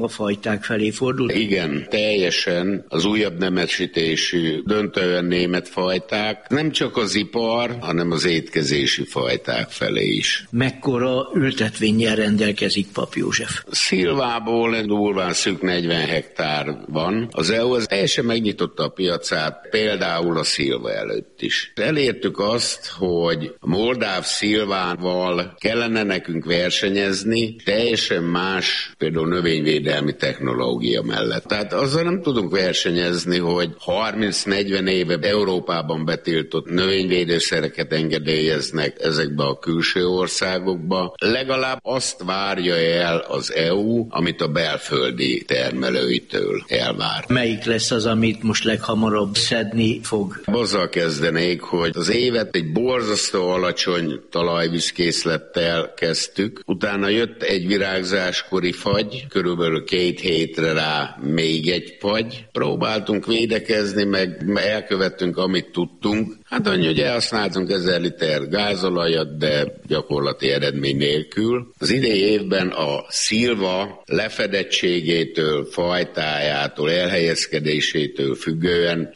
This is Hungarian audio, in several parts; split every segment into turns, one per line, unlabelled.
a fajták felé fordul?
Igen, teljesen az újabb nemesítésű, döntően német fajták, nem csak az ipar, hanem az étkezési fajták felé is.
Mekkora ültetvénnyel rendelkezik Pap József?
Szilvából durván szűk 40 hektár van. Az EU az teljesen megnyitotta a piacát, például a szilva előtt is. Elértük azt, hogy a moldáv szilvával kellene nekünk versenyezni, teljesen más, például növényvédelmi technológia mellett. Tehát azzal nem tudunk versenyezni, hogy 30-40 éve Európában betiltott növényvédőszereket engedélyeznek ezekbe a külső országokba. Legalább azt várja el az EU, amit a belföldi termelőitől elvár.
Melyik lesz az, amit most leghamarabb szedni fog?
Azzal kezdenék, hogy az évet egy borzasztó alacsony talajvízkészlettel kezdtük, utána jött egy virágzáskori fagy, körülbelül 2 hétre rá még egy fagy. Próbáltunk védekezni, meg elkövettünk, amit tudtunk. Hát annyi, hogy elhasználtunk 1000 liter gázolajat, de gyakorlati eredmény nélkül. Az idei évben a szilva lefedettségétől, fajtájától, elhelyezkedésétől függően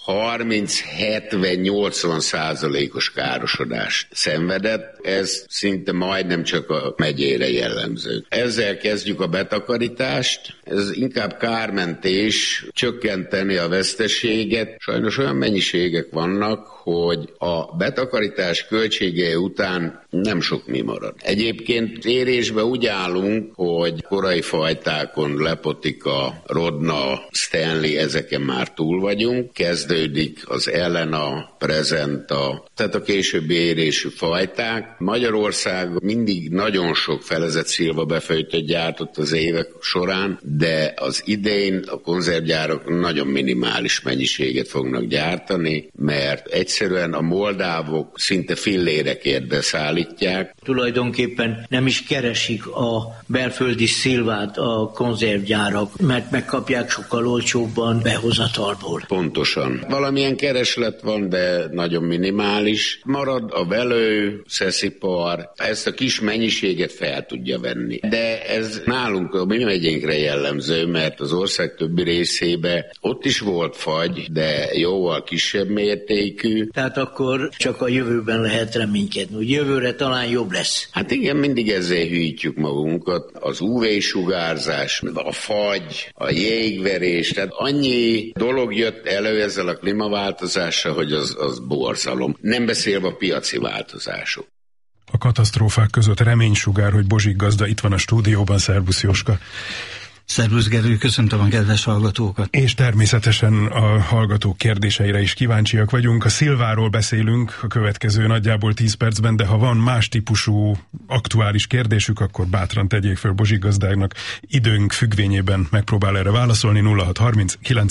30-70-80%-os károsodást szenvedett. Ez szinte majdnem csak a megyére jellemző. Ezzel kezdjük a betakarítást. Ez inkább kármentés, csökkenteni a veszteséget. Sajnos olyan mennyiségek vannak, hogy a betakarítás költsége után nem sok mi marad. Egyébként érésbe úgy állunk, hogy korai fajtákon, Lepotika, Rodna, Stanley, ezeken már túl vagyunk. Kezdődik az Elena, Presenta, tehát a későbbi érésű fajták. Magyarország mindig nagyon sok felezett szilva befőjtöt gyártott az évek során, de az idén a konzervgyárak nagyon minimális mennyiséget fognak gyártani, mert egyszerűen a moldávok szinte fillérekért beszállítják.
Tulajdonképpen nem is keresik a belföldi szilvát a konzervgyárak, mert megkapják sokkal olcsóbban behozatalból.
Pontosan. Valamilyen kereslet van, de nagyon minimális. Marad a velő, szeszipar, ezt a kis mennyiséget fel tudja venni. De ez nálunk a mi megyénkre jellemző, mert az ország többi részébe ott is volt fagy, de jóval kisebb mértékű.
Tehát akkor csak a jövőben lehet reménykedni, hogy jövőre talán jobb lesz.
Hát igen, mindig ezzel hűtjük magunkat. Az UV-sugárzás, a fagy, a jégverés, tehát annyi dolog jött elő ezzel a klímaváltozással, hogy az borzalom. Nem beszélve a piaci változások.
A katasztrófák között reménysugár, hogy Bozsik gazda itt van a stúdióban. Szervusz Jóska!
Szervusz Gerő, köszöntöm a kedves hallgatókat.
És természetesen a hallgatók kérdéseire is kíváncsiak vagyunk. A szilváról beszélünk a következő nagyjából 10 percben, de ha van más típusú aktuális kérdésük, akkor bátran tegyék föl Bozsik gazdáknak. Időnk függvényében megpróbál erre válaszolni. 0630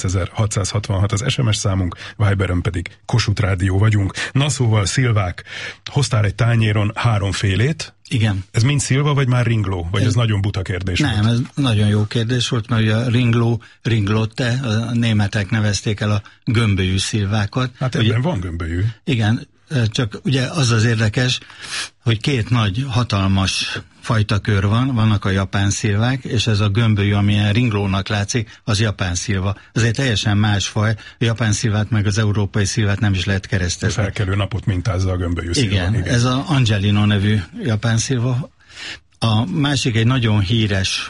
9666 az SMS számunk, Viberen pedig Kossuth Rádió vagyunk. Na szóval szilvák, hoztál egy tányéron 3 félét.
Igen.
Ez mind szilva, vagy már ringló? Vagy ez nagyon buta kérdés volt?
Nem, ez nagyon jó kérdés volt, mert ugye a ringló, ringlotte, a németek nevezték el a gömbölyű szilvákat.
Hát ebben van gömbölyű.
Igen, csak ugye az érdekes, hogy 2 nagy, hatalmas fajtakör vannak a japán szilvák, és ez a gömbölyű, amilyen ringlónak látszik, az japán szilva. Azért teljesen más faj, a japán szilvát meg az európai szilvát nem is lehet keresztezni.
Felkelő napot mintázza a gömbölyű szilva.
Igen, ez a Angelino nevű japán szilva. A másik egy nagyon híres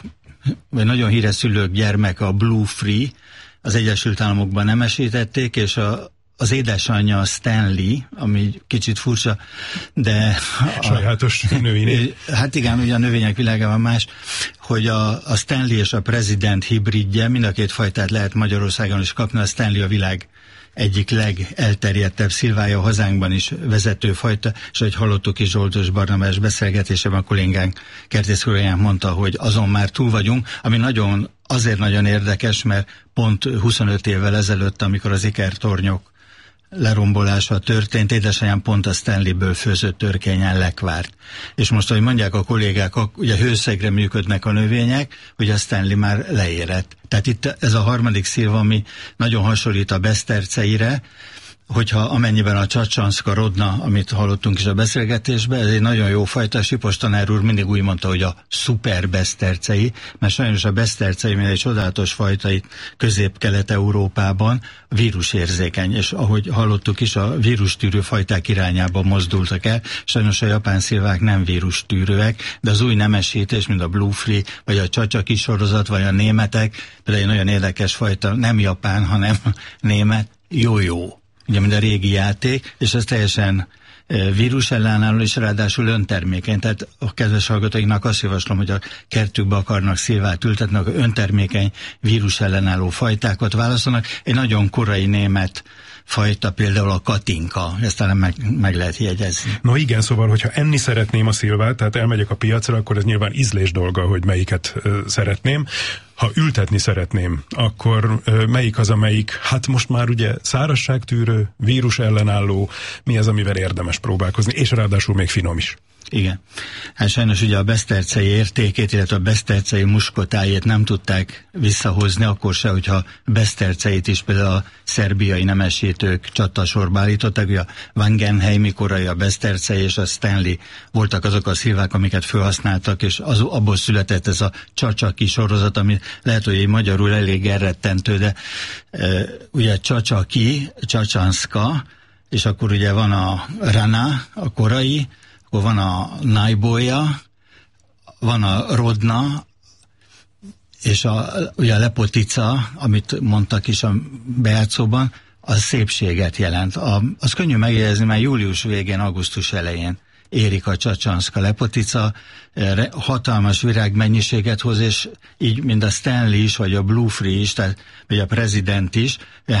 szülők gyermek, a Blue Free, az Egyesült Államokban nemesítették, és az édesanyja a Stanley, ami kicsit furcsa, de...
Sajátos növények.
Hát igen, ugye a növények világában más, hogy a Stanley és a President hibridje, mind a 2 fajtát lehet Magyarországon is kapni, a Stanley a világ egyik legelterjedtebb szilvája, hazánkban is vezető fajta, és ahogy hallottuk is Zsoltos Barnabás beszélgetésében, a kollégánk Kertész kollégánk mondta, hogy azon már túl vagyunk, ami azért nagyon érdekes, mert pont 25 évvel ezelőtt, amikor az ikertornyok lerombolása történt, édesanyám pont a Stanleyből főzött törkényen lekvárt. És most, ahogy mondják a kollégák, ugye hőszegre működnek a növények, hogy a Stanley már leérett. Tehát itt ez a harmadik szilva, ami nagyon hasonlít a beszterceire, hogyha amennyiben a csacsanszka rodna, amit hallottunk is a beszélgetésben, ez egy nagyon jó fajta, Sipos tanár úr mindig úgy mondta, hogy a szuper besztercei, mert sajnos a besztercei, mint egy csodálatos fajta itt Közép-Kelet-Európában vírusérzékeny, és ahogy hallottuk is, a vírustűrő fajták irányába mozdultak el. Sajnos a japán szilvák nem vírustűrőek, de az új nemesítés, mint a Blue Free, vagy a csacsaki sorozat, vagy a németek, például egy nagyon érdekes fajta, nem japán, hanem német, jó. Ugye, mint a régi játék, és ez teljesen vírusellenálló, és ráadásul öntermékeny. Tehát a kedves hallgatóinknak azt javaslom, hogy a kertükbe akarnak szilvát ültetni, akkor öntermékeny, vírusellenálló fajtákat választanak. Egy nagyon korai német fajta, például a katinka, ezt talán meg lehet jegyezni.
No igen, szóval, hogyha enni szeretném a szilvát, tehát elmegyek a piacra, akkor ez nyilván ízlés dolga, hogy melyiket szeretném. Ha ültetni szeretném, akkor melyik az, amelyik, hát most már ugye szárazságtűrő, vírus ellenálló, mi az, amivel érdemes próbálkozni, és ráadásul még finom is.
Igen. Hát sajnos ugye a besztercei értékét, illetve a besztercei muskotájét nem tudták visszahozni, akkor se, hogyha beszterceit is például a szerbiai nemesítők csatasorba állították, ugye a Wangenheimi korai, a besztercei és a Stanley voltak azok a szilvák, amiket felhasználtak, és abból született ez a csacsaki sorozat, ami lehet, hogy magyarul elég elrettentő, de ugye csacsaki, csacsanszka, és akkor ugye van a Rana, a korai, akkor van a Naiboja, van a Rodna, és ugye a Lepotica, amit mondtak is a bejátszóban, az szépséget jelent. Az könnyű megjegyezni, mert július végén, augusztus elején érik a csacsanszka Lepotica, hatalmas virágmennyiséget hoz, és így, mint a Stanley is, vagy a Blue Free is, tehát, vagy a President is,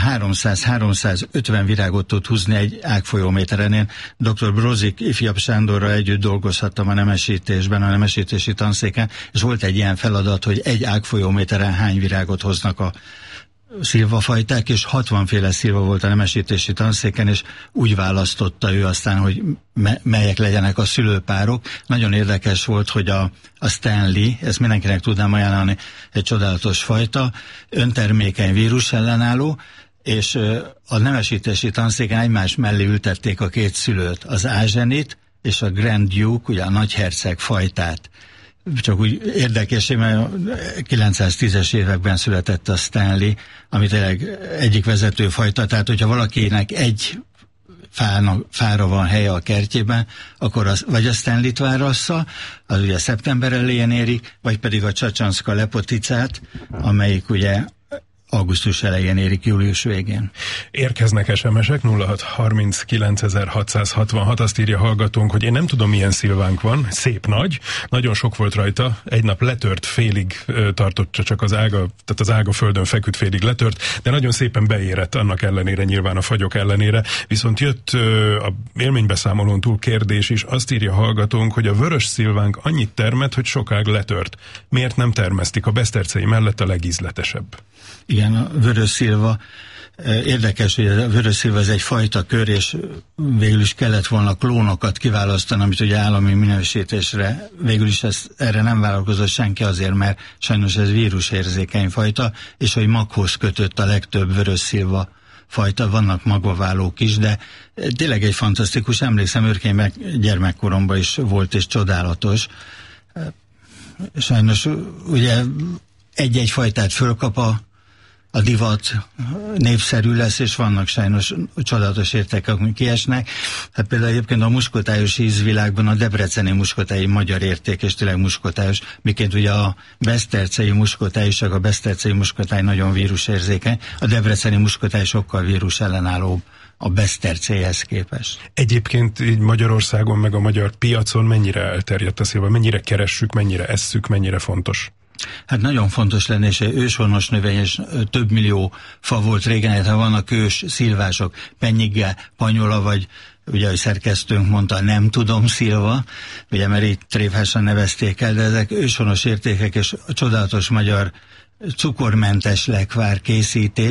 300-350 virágot tud húzni egy ágfolyóméteren. Én dr. Brozik ifjabb Sándorral együtt dolgozhattam a nemesítésben, a nemesítési tanszéken, és volt egy ilyen feladat, hogy egy ágfolyóméteren hány virágot hoznak a szilvafajták, és 60 féle szilva volt a nemesítési tanszéken, és úgy választotta ő aztán, hogy melyek legyenek a szülőpárok. Nagyon érdekes volt, hogy a Stanley, ezt mindenkinek tudnám ajánlani, egy csodálatos fajta, öntermékeny, vírusellenálló, és a nemesítési tanszéken egymás mellé ültették a két szülőt, az Ázsenit és a Grand Duke, ugye a nagyherceg fajtát. Csak úgy érdekes, mert 910-es években született a Stanley, ami tényleg egyik vezető fajta, tehát hogyha valakinek egy fára van helye a kertjében, akkor az, vagy a Stanley-t várassza, az ugye szeptember elején érik, vagy pedig a csacsanszka Lepoticát, amelyik ugye augusztus elején érik, július végén.
Érkeznek SMS-ek, 0639.666, azt írja hallgatónk, hogy én nem tudom, milyen szilvánk van, szép nagy, nagyon sok volt rajta, egy nap letört, félig tartott csak az ága, tehát az ága földön feküdt, félig letört, de nagyon szépen beérett annak ellenére, nyilván a fagyok ellenére, viszont jött a élménybeszámolón túl kérdés is, azt írja hallgatónk, hogy a vörös szilvánk annyit termett, hogy sokáig letört. Miért nem termesztik? A besztercei mellett a legízletesebb.
Igen, a vörös szilva, érdekes, hogy a vörös szilva ez egy fajta kör, és végül is kellett volna klónokat kiválasztani, amit ugye állami minősítésre, végül is erre nem vállalkozott senki azért, mert sajnos ez vírusérzékeny fajta, és hogy maghoz kötött a legtöbb vörös szilva fajta, vannak magvaválók is, de tényleg egy fantasztikus, emlékszem, Őrkényben gyermekkoromban is volt, és csodálatos. Sajnos ugye egy-egy fajtát fölkap a divat, népszerű lesz, és vannak sajnos csodálatos értékek, amik kiesnek. Hát például egyébként a muskotályos ízvilágban a debreceni muskotály magyar érték, és tényleg muskotályos, miként ugye a besztercei muskotály, és a besztercei muskotály nagyon vírusérzékeny, a debreceni muskotály sokkal vírusellenállóbb a besztercéhez képest.
Egyébként így Magyarországon, meg a magyar piacon mennyire elterjedt a szilva, mennyire keressük, mennyire esszük, mennyire fontos?
Hát nagyon fontos lenne, és őshonos növény, és több millió fa volt régen, ha vannak ős szilvások, pennyige, panyola, vagy ugye, ahogy szerkesztőnk mondta, nem tudom szilva, ugye, mert így tréfásan nevezték el, de ezek őshonos értékek, és csodálatos magyar cukormentes lekvár készítés,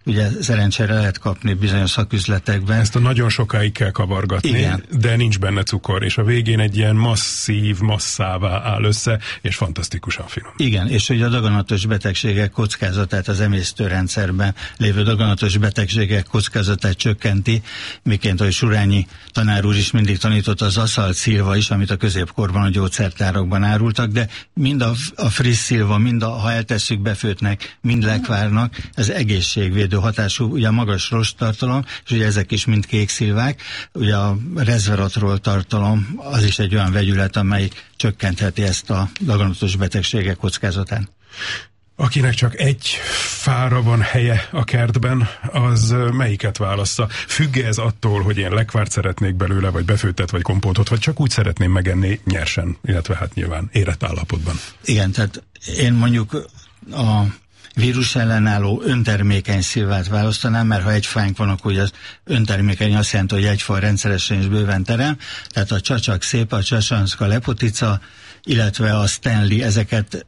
ugye szerencsére lehet kapni bizonyos szaküzletekben.
Ezt a nagyon sokáig kell kavargatni, igen, de nincs benne cukor, és a végén egy ilyen masszív masszává áll össze, és fantasztikusan finom.
Igen, és ugye a daganatos betegségek kockázatát, az emésztőrendszerben lévő daganatos betegségek kockázatát csökkenti, miként, ahogy Surányi tanár úr is mindig tanított, az aszalt szilva is, amit a középkorban a gyógyszertárakban árultak, de mind a friss szilva, mind ha eltesszük befőtnek, mind lekvárnak, ez egészségvédő hatású, ugye a magas rosttartalom, és ugye ezek is mind kék szilvák, ugye a resveratrol tartalom, az is egy olyan vegyület, amely csökkentheti ezt a daganatos betegségek kockázatán.
Akinek csak egy fára van helye a kertben, az melyiket válassza? Függ ez attól, hogy én lekvárt szeretnék belőle, vagy befőttet, vagy kompótot, vagy csak úgy szeretném megenni nyersen, illetve hát nyilván érett állapotban? Igen, tehát én mondjuk a vírus ellenálló öntermékeny szilvát választanám, mert ha egy fánk van, akkor az öntermékeny azt jelenti, hogy egy fa rendszeresen és bőven terem, tehát a csacsak szép, a csacsanszka lepotica, illetve a Stanley, ezeket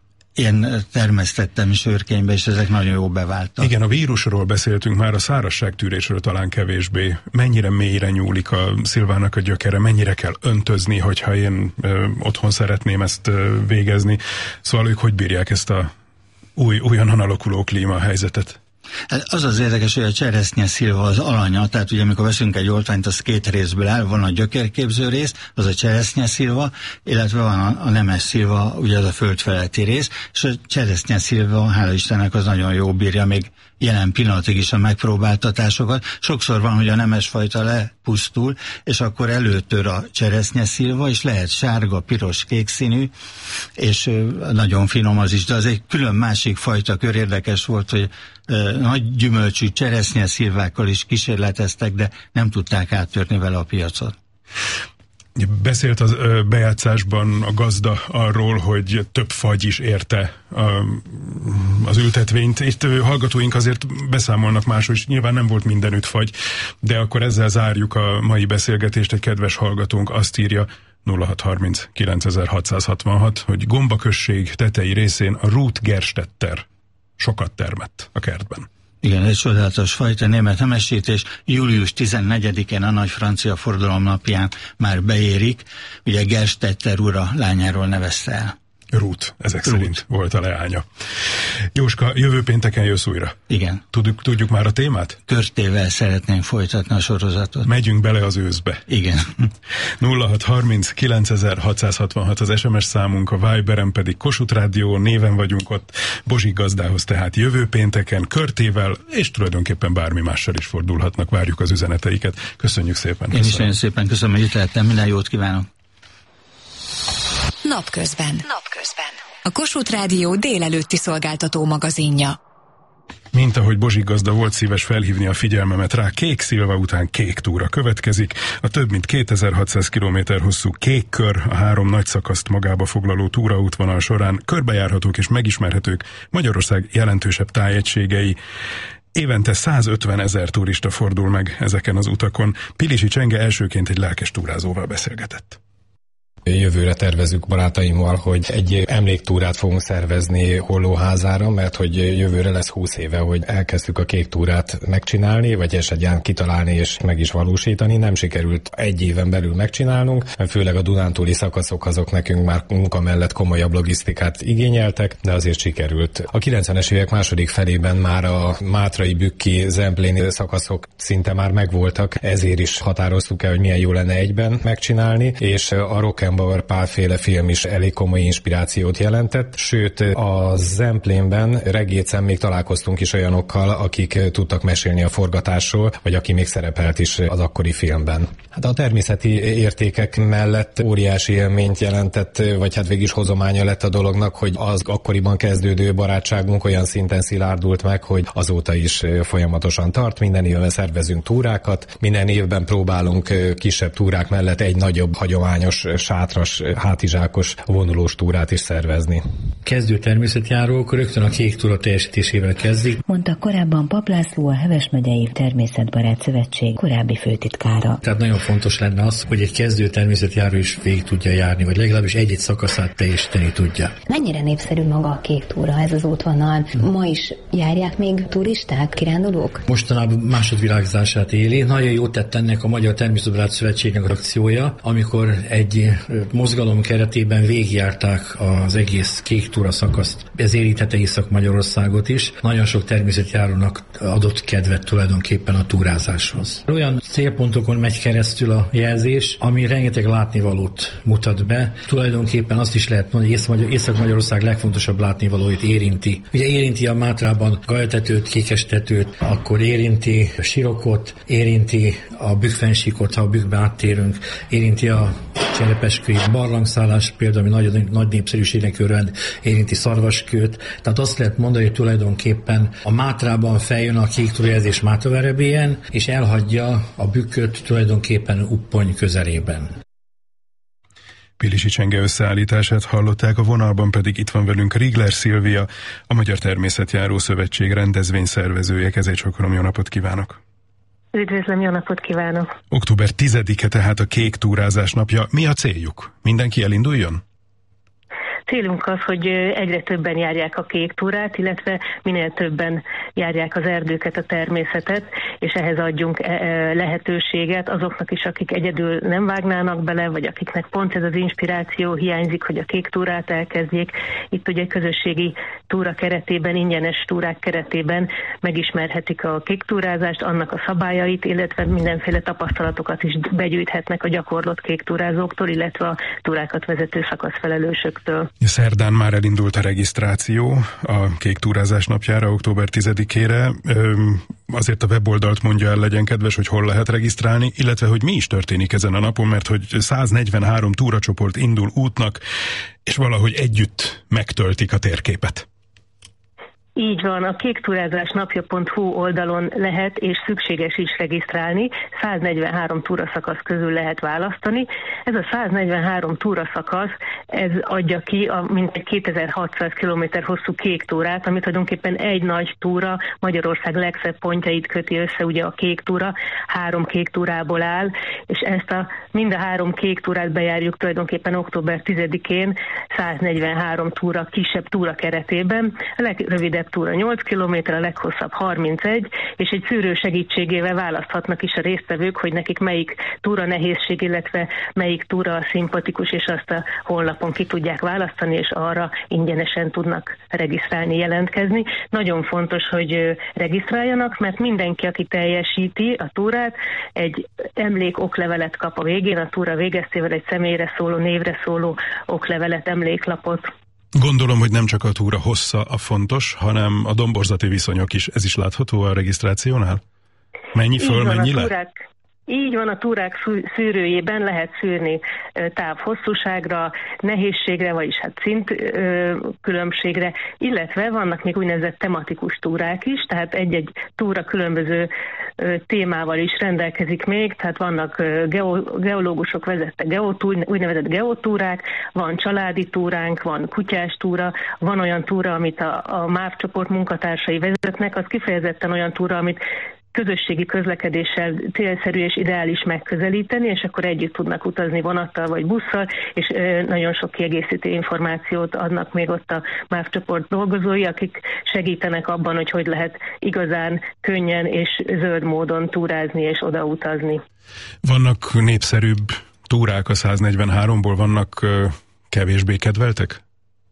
én termesztettem sörkénybe, és ezek nagyon jó beváltak. Igen, a vírusról beszéltünk már, a szárazságtűrésről talán kevésbé. Mennyire mélyre nyúlik a szilvának a gyökere, mennyire kell öntözni, hogyha én otthon szeretném ezt végezni. Szóval ők hogy bírják ezt a újonnan alakuló klímahelyzetet? Az az érdekes, hogy a cseresznye szilva az alanya, tehát ugye amikor veszünk egy oltványt, az két részből áll, van a gyökérképző rész, az a cseresznye szilva, illetve van a nemes szilva, ugye az a földfeletti rész, és a cseresznye szilva, hála Istennek, az nagyon jó bírja még jelen pillanatig is a megpróbáltatásokat. Sokszor van, hogy a nemes fajta lepusztul, és akkor előtör a cseresznye szilva, és lehet sárga, piros, kék színű, és nagyon finom az is, de az egy külön másik fajta kör. Érdekes volt, hogy nagy gyümölcsű cseresznye szilvákkal is kísérleteztek, de nem tudták áttörni vele a piacot. Beszélt az bejátszásban a gazda arról, hogy több fagy is érte az ültetvényt. Itt hallgatóink azért beszámolnak másról, és nyilván nem volt mindenütt fagy, de akkor ezzel zárjuk a mai beszélgetést. Egy kedves hallgatónk azt írja, 0630 9666, hogy Gomba község tetei részén a Ruth Gerstetter sokat termett a kertben. Igen, egy csodálatos fajta német nemesítés. Július 14-én a nagy francia forradalom napján már beérik. Ugye Gerstetter úr a lányáról nevezte el. Ruth, ezek szerint volt a leánya. Jóska, jövő pénteken jössz újra. Igen. Tudjuk már a témát? Körtével szeretnénk folytatni a sorozatot. Megyünk bele az őszbe. Igen. 0630 9666 az SMS számunk, a Viberen pedig Kossuth Rádió néven vagyunk ott, Bozsik gazdához, tehát jövő pénteken körtével, és tulajdonképpen bármi mással is fordulhatnak, várjuk az üzeneteiket. Köszönjük szépen. Én is nagyon szépen köszönöm, hogy itt lehettem, minden jót kívánok.
Napközben. A Kossuth Rádió délelőtti szolgáltató magazinja.
Mint ahogy Bozsik gazda volt szíves felhívni a figyelmemet rá, Kék Szilva után Kék túra következik. A több mint 2600 km hosszú Kék kör, a 3 nagy szakaszt magába foglaló túraútvonal során körbejárhatók és megismerhetők Magyarország jelentősebb tájegységei. Évente 150 000 turista fordul meg ezeken az utakon. Pilisi Csenge elsőként egy lelkes túrázóval beszélgetett.
Jövőre tervezünk barátaimmal, hogy egy emléktúrát fogunk szervezni Hollóházára, mert hogy jövőre lesz 20 éve, hogy elkezdtük a Kék túrát megcsinálni, vagy esetleg kitalálni és meg is valósítani. Nem sikerült egy éven belül megcsinálnunk, főleg a dunántúli szakaszok azok nekünk már munka mellett komolyabb logisztikát igényeltek, de azért sikerült. A 90-es évek második felében már a Mátrai, Bükki, Zempléni szakaszok szinte már megvoltak, ezért is határoztuk el, hogy milyen jó lenne egyben megcsinálni, és a Rockenbauer Pál-féle film is elég komoly inspirációt jelentett, sőt a Zemplénben, Regécen még találkoztunk is olyanokkal, akik tudtak mesélni a forgatásról, vagy aki még szerepelt is az akkori filmben. Hát a természeti értékek mellett óriási élményt jelentett, vagy hát végig is hozománya lett a dolognak, hogy az akkoriban kezdődő barátságunk olyan szinten szilárdult meg, hogy azóta is folyamatosan tart. Minden évben szervezünk túrákat, minden évben próbálunk kisebb túrák mellett egy nagyobb hagyományos hátras, hátizsákos vonulós túrát is szervezni.
Kezdő természetjárók rögtön a kék túra teljesítésével kezdik,
mondta korábban Pap László, a Heves megyei Természetbarát Szövetség korábbi főtitkára.
Tehát nagyon fontos lenne az, hogy egy kezdő természetjáró is végig tudja járni, vagy legalábbis egy-egy szakaszát teljesíteni tudja.
Mennyire népszerű maga a kék túra, ez az útvonal? Ma is járják még turisták, kirándulók?
Mostanában másodvilágzását éli. Nagyon jót tett ennek a Magyar Természetbarát Szövetségnek a akciója, amikor egy mozgalom keretében végigjárták az egész kék túra szakaszt. Ez érintette Észak-Magyarországot is. Nagyon sok természetjárónak adott kedvet tulajdonképpen a túrázáshoz. Olyan célpontokon megy keresztül a jelzés, ami rengeteg látnivalót mutat be. Tulajdonképpen azt is lehet mondani, hogy Észak-Magyarország legfontosabb látnivalóit érinti. Ugye érinti a Mátrában Galyatetőt, Kékestetőt, akkor érinti a Sirokot, érinti a Bükkfennsíkot, ha a Bükkbe áttérünk, érinti a Cserepeskői barlangszállás, például, ami nagyon nagy népszerűségnek örvend, érinti Szarvaskőt. Tehát azt lehet mondani, hogy tulajdonképpen a Mátrában feljön a kék túrajelzés Mátraverebélyen, és elhagyja a Bükköt tulajdonképpen Uppony közelében.
Pilisi Csenge összeállítását hallották, a vonalban pedig itt van velünk Rigler Szilvia, a Magyar Természetjáró Szövetség rendezvényszervezője. Kezécsokorom, jó napot kívánok!
Üdvözlöm, jó napot kívánok!
Október 10-e tehát a kék túrázás napja. Mi a céljuk? Mindenki elinduljon?
Célunk az, hogy egyre többen járják a kék túrát, illetve minél többen járják az erdőket, a természetet, és ehhez adjunk lehetőséget azoknak is, akik egyedül nem vágnának bele, vagy akiknek pont ez az inspiráció hiányzik, hogy a kék túrát elkezdjék. Itt ugye közösségi túra keretében, ingyenes túrák keretében megismerhetik a kék túrázást, annak a szabályait, illetve mindenféle tapasztalatokat is begyűjthetnek a gyakorlott kék túrázóktól, illetve a túrákat vezető szakaszfelelősöktől.
Szerdán már elindult a regisztráció a kék túrázás napjára, október 10-ére. Azért a weboldalt mondja el, legyen kedves, hogy hol lehet regisztrálni, illetve hogy mi is történik ezen a napon, mert hogy 143 túracsoport indul útnak, és valahogy együtt megtöltik a térképet.
Így van, a kéktúrázásnapja.hu oldalon lehet és szükséges is regisztrálni, 143 túraszakasz közül lehet választani. Ez a 143 túraszakasz, ez adja ki a mintegy 2600 km hosszú kék túrát, amit tulajdonképpen egy nagy túra, Magyarország legszebb pontjait köti össze, ugye a kék túra, 3 kék túrából áll, és ezt mind a 3 kék túrát bejárjuk tulajdonképpen október 10-én 143 túra, kisebb túra keretében. A legrövidebb túra 8 km, a leghosszabb 31, és egy szűrő segítségével választhatnak is a résztvevők, hogy nekik melyik túra nehézség, illetve melyik túra a szimpatikus, és azt a honlapon ki tudják választani, és arra ingyenesen tudnak regisztrálni, jelentkezni. Nagyon fontos, hogy regisztráljanak, mert mindenki, aki teljesíti a túrát, egy emlékoklevelet kap a végén, a túra végeztével egy személyre szóló, névre szóló oklevelet, emléklapot.
Gondolom, hogy nem csak a túra hossza a fontos, hanem a domborzati viszonyok is. Ez is látható a regisztrációnál? Mennyi föl, mennyi le?
Így van, a túrák szűrőjében lehet szűrni távhosszúságra, nehézségre, vagyis hát szintkülönbségre, illetve vannak még úgynevezett tematikus túrák is, tehát egy-egy túra különböző témával is rendelkezik még, tehát vannak geológusok vezette úgynevezett geotúrák, van családi túránk, van kutyás túra, van olyan túra, amit a MÁV csoport munkatársai vezetnek, az kifejezetten olyan túra, amit közösségi közlekedéssel célszerű és ideális megközelíteni, és akkor együtt tudnak utazni vonattal vagy busszal, és nagyon sok kiegészítő információt adnak még ott a MÁV csoport dolgozói, akik segítenek abban, hogy lehet igazán könnyen és zöld módon túrázni és odautazni.
Vannak népszerűbb túrák a 143-ból, vannak kevésbé kedveltek?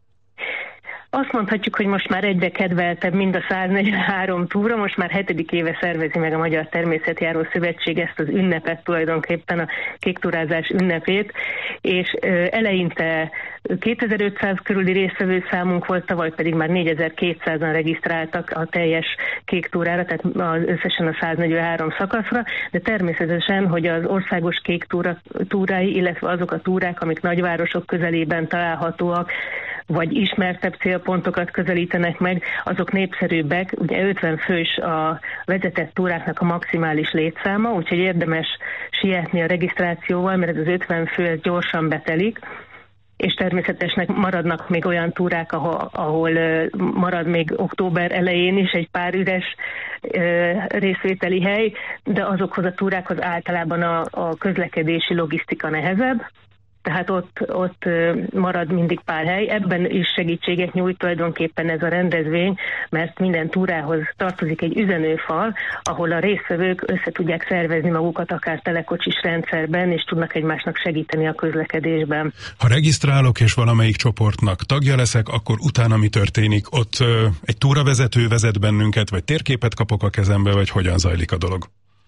Azt mondhatjuk, hogy most már egyre kedveltebb mind a 143 túra, most már 7. éve szervezi meg a Magyar Természetjáró Szövetség ezt az ünnepet, tulajdonképpen a kéktúrázás ünnepét, és eleinte 2500 körüli résztvevő számunk volt, tavaly pedig már 4200-an regisztráltak a teljes kéktúrára, tehát összesen a 143 szakaszra, de természetesen, hogy az országos kéktúrái, illetve azok a túrák, amik nagyvárosok közelében találhatóak, vagy ismertebb célpontokat közelítenek meg, azok népszerűbbek. Ugye 50 fős a vezetett túráknak a maximális létszáma, úgyhogy érdemes sietni a regisztrációval, mert ez az 50 fő ez gyorsan betelik, és természetesen maradnak még olyan túrák, ahol marad még október elején is egy pár üres részvételi hely, de azokhoz a túrákhoz általában a közlekedési logisztika nehezebb, tehát ott marad mindig pár hely. Ebben is segítséget nyújt tulajdonképpen ez a rendezvény, mert minden túrához tartozik egy üzenőfal, ahol a résztvevők össze tudják szervezni magukat akár telekocsis rendszerben, és tudnak egymásnak segíteni a közlekedésben.
Ha regisztrálok és valamelyik csoportnak tagja leszek, akkor utána mi történik? Ott egy túravezető vezet bennünket, vagy térképet kapok a kezembe, vagy hogyan zajlik a dolog?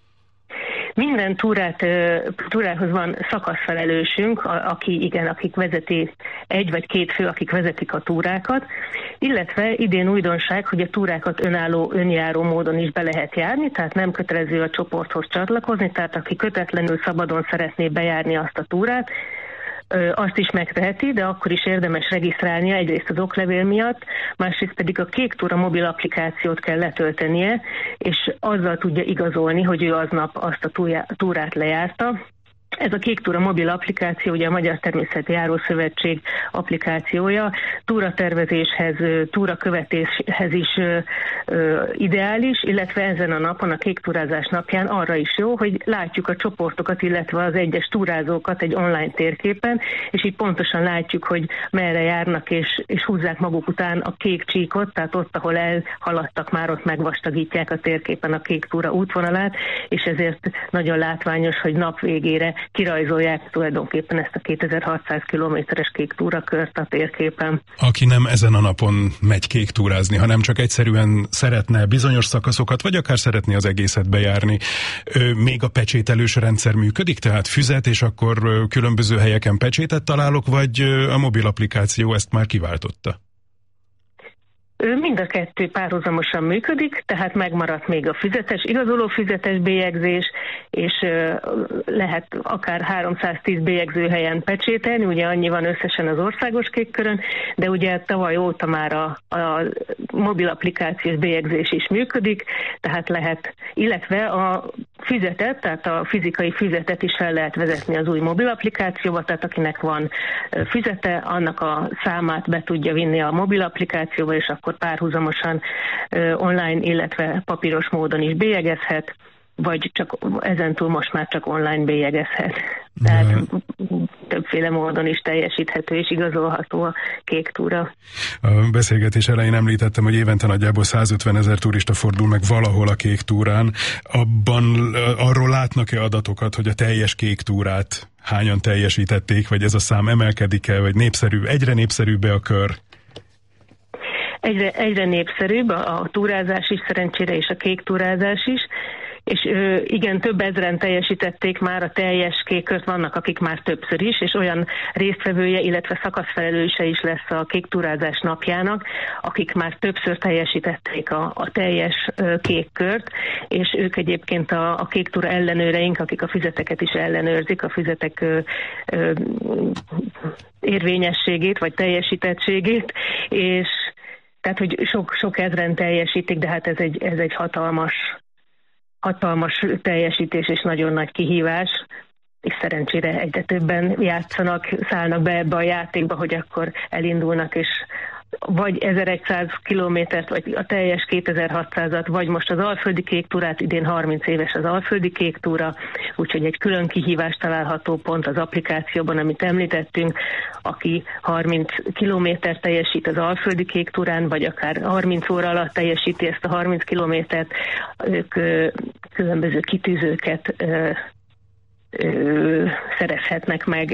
Minden túrához van szakaszfelelősünk, akik vezeti egy vagy két fő, akik vezetik a túrákat, illetve idén újdonság, hogy a túrákat önjáró módon is be lehet járni, tehát nem kötelező a csoporthoz csatlakozni, tehát aki kötetlenül szabadon szeretné bejárni azt a túrát, azt is megteheti, de akkor is érdemes regisztrálnia, egyrészt az oklevél miatt, másrészt pedig a Kék Túra mobil applikációt kell letöltenie, és azzal tudja igazolni, hogy ő aznap azt a túrát lejárta. Ez a Kék Túra mobil applikáció, ugye a Magyar Természeti Járószövetség applikációja, túratervezéshez, túrakövetéshez is ideális, illetve ezen a napon, a kék túrázás napján arra is jó, hogy látjuk a csoportokat, illetve az egyes túrázókat egy online térképen, és így pontosan látjuk, hogy merre járnak, és húzzák maguk után a kék csíkot, tehát ott, ahol elhaladtak, már ott megvastagítják a térképen a Kék Túra útvonalát, és ezért nagyon látványos, hogy nap végére kirajzolják tulajdonképpen ezt a 2600 kilométeres kék túrakört a térképen.
Aki nem ezen a napon megy kék túrázni, hanem csak egyszerűen szeretne bizonyos szakaszokat, vagy akár szeretné az egészet bejárni, még a pecsételős rendszer működik, tehát füzet, és akkor különböző helyeken pecsétet találok, vagy a mobil applikáció ezt már kiváltotta?
Mind a kettő párhuzamosan működik, tehát megmaradt még a igazoló füzetes bélyegzés, és lehet akár 310 bélyegzőhelyen pecsételni, ugye annyi van összesen az országos kékkörön, de ugye tavaly óta már a mobil applikációs bélyegzés is működik, tehát lehet, illetve a füzetet, tehát a fizikai füzetet is fel lehet vezetni az új mobil applikációba, tehát akinek van füzete, annak a számát be tudja vinni a mobil applikációba, és akkor párhuzamosan online, illetve papíros módon is bélyegezhet, vagy csak ezentúl most már csak online bélyegezhet. Tehát többféle módon is teljesíthető és igazolható a Kék Túra.
A beszélgetés elején említettem, hogy évente nagyjából 150 000 turista fordul meg valahol a Kék Túrán. Arról látnak-e adatokat, hogy a teljes Kék Túrát hányan teljesítették, vagy ez a szám emelkedik-e, vagy egyre népszerűbb-e a kör?
Egyre népszerűbb a túrázás is, szerencsére, és a kék túrázás is, és igen, több ezren teljesítették már a teljes kékkört, vannak akik már többször is, és olyan résztvevője, illetve szakaszfelelőse is lesz a kék túrázás napjának, akik már többször teljesítették a teljes kékkört, és ők egyébként a Kék Túra ellenőreink, akik a füzeteket is ellenőrzik, a füzetek érvényességét vagy teljesítettségét, és tehát, hogy sok ezren teljesítik, de hát ez egy hatalmas teljesítés és nagyon nagy kihívás, és szerencsére egyre többen játszanak, szállnak be ebbe a játékba, hogy akkor elindulnak, és vagy 1100 kilométert, vagy a teljes 2600-at, vagy most az Alföldi Kék Túrát, idén 30 éves az Alföldi Kék Túra, úgyhogy egy külön kihívás található pont az applikációban, amit említettünk, aki 30 kilométert teljesít az Alföldi Kék Túrán, vagy akár 30 óra alatt teljesíti ezt a 30 kilométert, ők különböző kitűzőket szerezhetnek meg,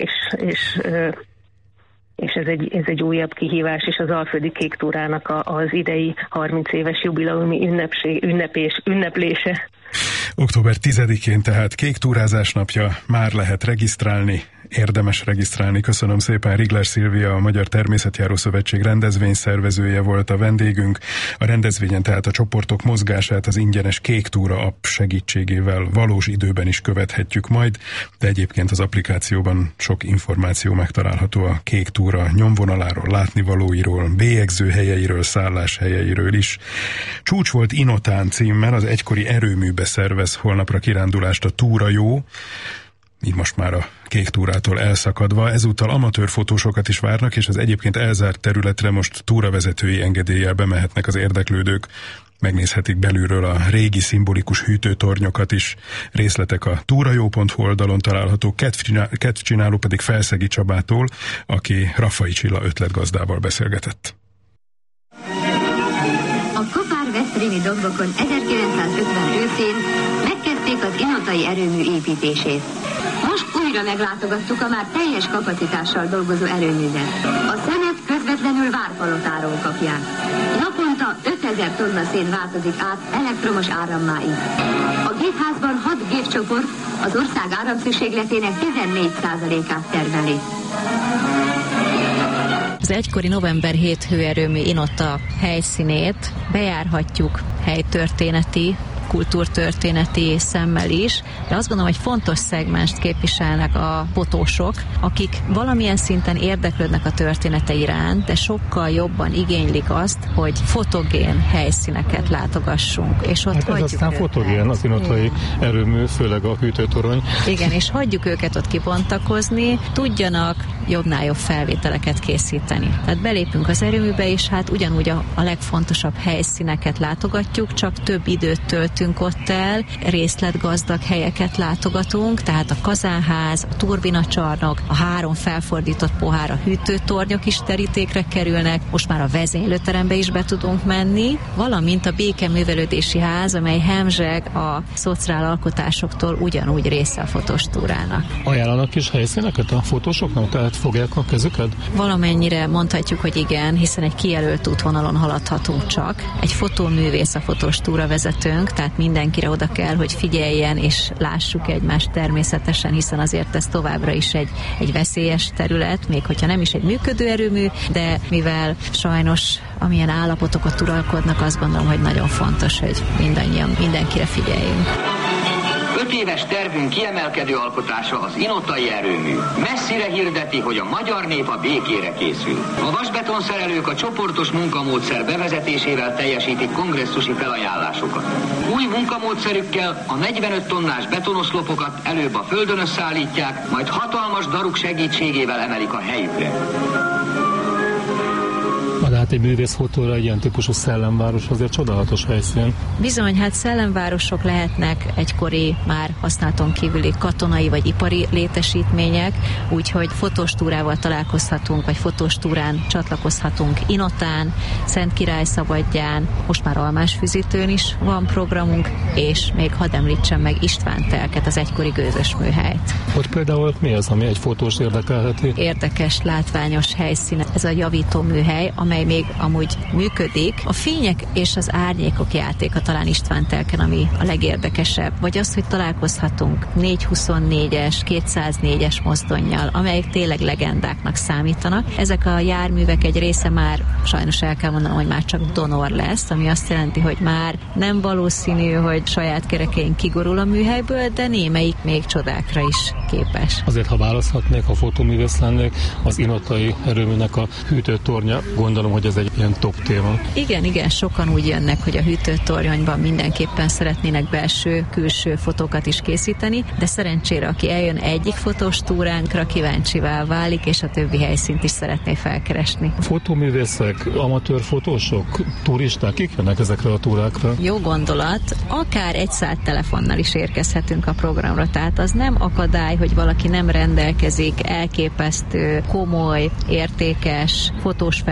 és ez egy újabb kihívás, és az Alföldi Kék Túrának az idei 30 éves jubileumi ünneplése.
Október 10-én tehát Kék Túrázás napja, már lehet regisztrálni, érdemes regisztrálni. Köszönöm szépen. Rigler Szilvia, a Magyar Természetjáró Szövetség rendezvényszervezője volt a vendégünk. A rendezvényen tehát a csoportok mozgását az ingyenes Kék Túra app segítségével valós időben is követhetjük majd, de egyébként az applikációban sok információ megtalálható a Kék Túra nyomvonaláról, látnivalóiról, bélyegző helyeiről, szálláshelyeiről is. Csúcs volt Inotán címmel az egykori erőműbe szervez holnapra kirándulást a Túra Jó, így most már a Kék Túrától elszakadva. Ezúttal amatőr fotósokat is várnak, és az egyébként elzárt területre most túravezetői engedéllyel bemehetnek az érdeklődők. Megnézhetik belülről a régi szimbolikus hűtőtornyokat is. Részletek a túrajó.hu oldalon található, kedvcsináló pedig Felszegi Csabától, aki Raffai Csilla ötletgazdával beszélgetett.
A Kopár-Veszprémi dombokon 1950 őszén megkezdték az inotai erőmű építését. Most újra meglátogattuk a már teljes kapacitással dolgozó erőművet. A szenet közvetlenül Várpalotáról kapják. Naponta 5000 tonna szén változik át elektromos árammáig. A gépházban 6 gépcsoport az ország áramszükségletének 14%-át termeli.
Az egykori november 7 hőerőmű Inota helyszínét bejárhatjuk helytörténeti, kultúrtörténeti szemmel is, de azt gondolom, hogy fontos szegmenst képviselnek a fotósok, akik valamilyen szinten érdeklődnek a története iránt, de sokkal jobban igénylik azt, hogy fotogén helyszíneket látogassunk. És ott
hát ez aztán fotogén az inotai erőmű, főleg a hűtőtorony.
Igen, és hagyjuk őket ott kibontakozni, tudjanak jobbnál jobb felvételeket készíteni. Tehát belépünk az erőműbe, és hát ugyanúgy a legfontosabb helyszíneket látogatjuk, csak több időt töltünk ott el, részletgazdag helyeket látogatunk, tehát a kazánház, a turbinacsarnok, a 3 felfordított pohár, a hűtőtornyok is terítékre kerülnek, most már a vezénylőterembe is be tudunk menni, valamint a békeművelődési ház, amely hemzseg a szociál alkotásoktól, ugyanúgy része a fotós túrának.
Ajánlanak is helyszíneket a fotósoknak, tehát fogják a kezüket?
Valamennyire mondhatjuk, hogy igen, hiszen egy kijelölt útvonalon haladhatunk csak. Egy fotóművész a fotós túravezetőnk, tehát mindenkire oda kell, hogy figyeljen, és lássuk egymást természetesen, hiszen azért ez továbbra is egy veszélyes terület, még hogyha nem is egy működő erőmű, de mivel sajnos amilyen állapotok ott uralkodnak, azt gondolom, hogy nagyon fontos, hogy mindannyian mindenkire figyeljünk.
5 éves tervünk kiemelkedő alkotása az inotai erőmű. Messzire hirdeti, hogy a magyar nép a békére készül. A vasbetonszerelők a csoportos munkamódszer bevezetésével teljesítik kongresszusi felajánlásokat. Új munkamódszerükkel a 45 tonnás betonoszlopokat előbb a földön összeállítják, majd hatalmas daruk segítségével emelik a helyükre.
De hát egy művészfotóra egy ilyen típusú szellemváros azért csodálatos helyszín.
Bizony, hát szellemvárosok lehetnek egykori már használaton kívüli katonai vagy ipari létesítmények, úgyhogy fotós túrával találkozhatunk, vagy fotós túrán csatlakozhatunk Inotán, Szentkirályszabadján, most már Almásfüzitőn is van programunk, és még hadd említsem meg Istvántelket, az egykori gőzös műhelyt.
Ott például mi az, ami egy fotós érdekelheti?
Érdekes, látványos helyszín, ez a javító műhely, amely még amúgy működik. A fények és az árnyékok játéka talán Istvántelken, ami a legérdekesebb, vagy az, hogy találkozhatunk 424-es, 204-es mozdonnyal, amelyek tényleg legendáknak számítanak. Ezek a járművek egy része már, sajnos el kell mondanom, hogy már csak donor lesz, ami azt jelenti, hogy már nem valószínű, hogy saját kerekein kigorul a műhelyből, de némelyik még csodákra is képes.
Azért, ha választhatnék, ha fotóművész lennék, az inotai erőműnek a hűtőtornya, gondolom, hogy ez egy ilyen top téma.
Igen, sokan úgy jönnek, hogy a hűtőtornyban mindenképpen szeretnének belső-külső fotókat is készíteni, de szerencsére, aki eljön egyik fotós túránkra, kíváncsivá válik, és a többi helyszínt is szeretné felkeresni.
Fotóművészek, amatőr fotósok, turisták, kik jönnek ezekre a túrákra?
Jó gondolat, akár egy szállt telefonnal is érkezhetünk a programra, tehát az nem akadály, hogy valaki nem rendelkezik elképesztő, komoly, értékes fotós felszerelés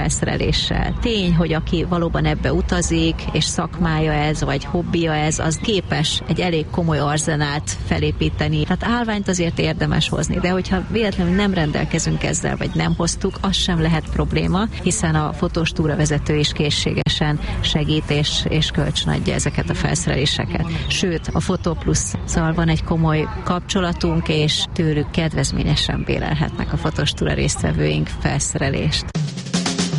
felszereléssel. Tény, hogy aki valóban ebbe utazik, és szakmája ez, vagy hobbija ez, az képes egy elég komoly arzenált felépíteni. Tehát állványt azért érdemes hozni, de hogyha véletlenül nem rendelkezünk ezzel, vagy nem hoztuk, az sem lehet probléma, hiszen a fotós túravezető is készségesen segít és kölcsönadja ezeket a felszereléseket. Sőt, a Fotoplusszal van egy komoly kapcsolatunk, és tőlük kedvezményesen bérelhetnek a fotós túra résztvevőink felszerelést.